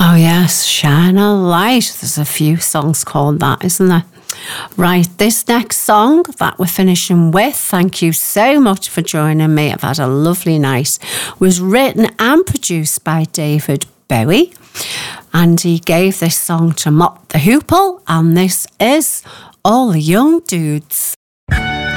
Oh yes, Shine a Light. There's a few songs called that, isn't there? Right, this next song that we're finishing with, thank you so much for joining me. I've had a lovely night. Was written and produced by David Bowie, and he gave this song to Mott the Hoople, and this is All the Young Dudes.